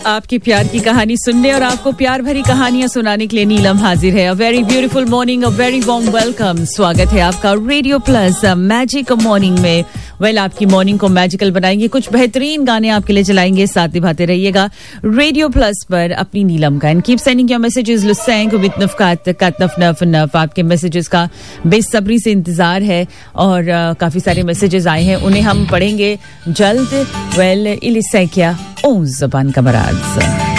आपकी प्यार की कहानी सुनने और आपको प्यार भरी कहानियां सुनाने के लिए नीलम हाजिर है. A very beautiful morning, a very warm welcome. स्वागत है आपका रेडियो प्लस मैजिक मॉर्निंग में. आपकी मॉर्निंग को मैजिकल बनाएंगे, कुछ बेहतरीन गाने आपके लिए चलाएंगे. साथ निभाते रहिएगा रेडियो प्लस पर अपनी नीलम का. And keep sending your messages लुसैंग with enough. आपके मैसेजेस का बेसब्री से इंतजार है और काफी सारे मैसेजेस आए हैं, उन्हें हम पढ़ेंगे जल्द. इलिसैकिया ओ ज़बान का मराज.